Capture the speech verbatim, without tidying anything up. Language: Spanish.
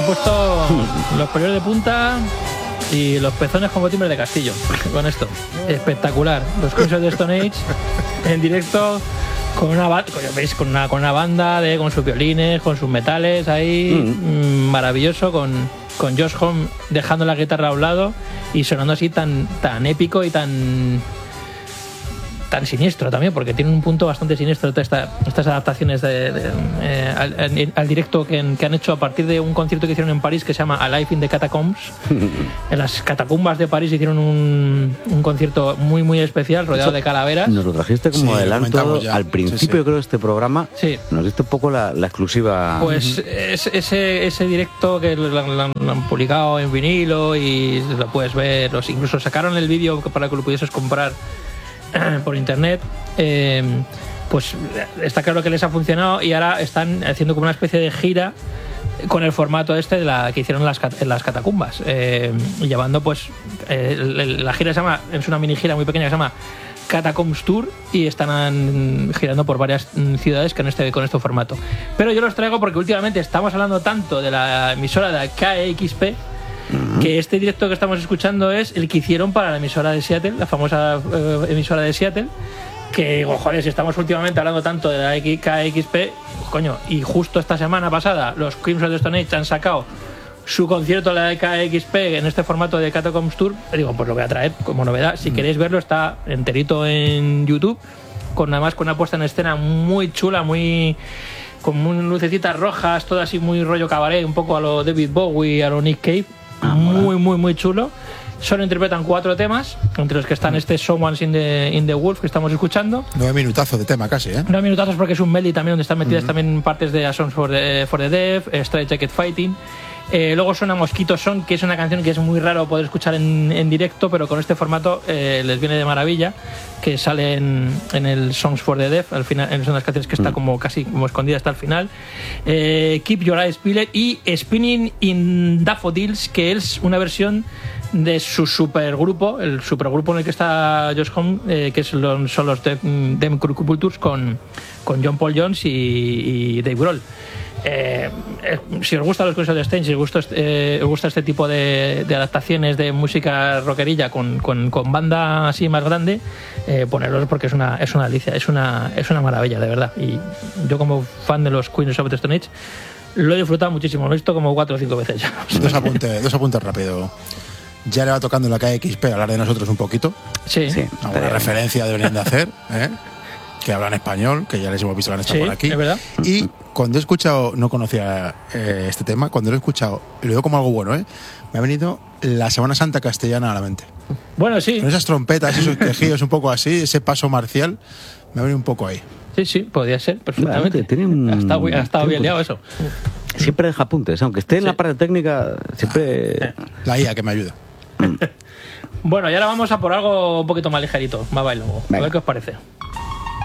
han puesto los pelos de punta y los pezones como timbres de castillo. Con esto, espectacular. Los Queens of the Stone Age en directo con una, ¿veis? Con una, con una banda de, con sus violines, con sus metales ahí, mm. maravilloso, con, con Josh Homme dejando la guitarra a un lado y sonando así tan, tan épico y tan tan siniestro también, porque tiene un punto bastante siniestro todas esta, estas adaptaciones de, de, eh, al, al directo que, que han hecho a partir de un concierto que hicieron en París que se llama Alive in the Catacombs. En las catacumbas de París hicieron un, un concierto muy muy especial rodeado Eso, de calaveras. Nos lo trajiste como sí, adelanto al principio, sí, sí. creo, de este programa. Sí. Nos diste un poco la, la exclusiva. Pues uh-huh. es, ese, ese directo que lo, lo, lo han publicado en vinilo y lo puedes ver, los, incluso sacaron el vídeo para que lo pudieses comprar por internet, eh, pues está claro que les ha funcionado y ahora están haciendo como una especie de gira con el formato este de la que hicieron en las, en las catacumbas, eh, llevando pues eh, la gira se llama, es una mini gira muy pequeña que se llama Catacombs Tour y están girando por varias ciudades con este, con este formato. Pero yo los traigo porque últimamente estamos hablando tanto de la emisora de K X P que este directo que estamos escuchando es el que hicieron para la emisora de Seattle, la famosa eh, emisora de Seattle, que digo, joder, si estamos últimamente hablando tanto de la K X P, coño, y justo esta semana pasada los Queens of the Stone Age han sacado su concierto de la K X P en este formato de Catacombs Tour, digo, pues lo voy a traer como novedad. Si mm. queréis verlo, está enterito en YouTube, con además con una puesta en escena muy chula, muy con muy lucecitas rojas, todo así muy rollo cabaret, un poco a lo David Bowie, a lo Nick Cave. Ah, muy, muy, muy chulo. Solo interpretan cuatro temas, entre los que están este Someone's in the, in the Wolf que estamos escuchando. Nueve minutazos de tema casi, ¿eh? Nueve minutazos porque es un medley también donde están metidas uh-huh. también partes de A Song for the, for the Deaf, Straight Jacket Fighting. Eh, luego suena Mosquito Song, que es una canción que es muy raro poder escuchar en, en directo, pero con este formato eh, les viene de maravilla, que sale en, en el Songs for the Deaf, al final, en unas canciones que está como casi como escondida hasta el final. Eh, Keep Your Eyes Peeled y Spinning in Daffodils, que es una versión de su supergrupo, el supergrupo en el que está Josh Homme, eh, que es los, son los Them Crooked Tours con, con John Paul Jones y, y Dave Grohl. Eh, eh, si os gustan los Queens of the Stone Age, si os gusta, eh, os gusta este tipo de, de adaptaciones de música rockerilla con, con, con banda así más grande, eh, ponerlos porque es una, es una delicia, es una, es una maravilla, de verdad. Y yo, como fan de los Queens of the Stone Age, lo he disfrutado muchísimo, lo he visto como cuatro o cinco veces ya. Dos apuntes, dos apuntes rápido. Ya le va tocando la K X P hablar de nosotros un poquito. Sí, sí. Alguna referencia deberían de hacer, ¿eh? Que hablan español, que ya les hemos visto que han estado sí, por aquí. Es verdad. Y cuando he escuchado, no conocía eh, este tema, cuando lo he escuchado, y lo veo como algo bueno, ¿eh? Me ha venido la Semana Santa castellana a la mente. Bueno, sí. Con esas trompetas, esos quejidos un poco así, ese paso marcial, me ha venido un poco ahí. Sí, sí, podría ser perfectamente. Tiene un... Ha estado, ha estado bien liado eso. Siempre deja apuntes, aunque esté en sí. la parte técnica, siempre... La I A que me ayuda. Bueno, y ahora vamos a por algo un poquito más ligerito, más bailongo. A ver qué os parece.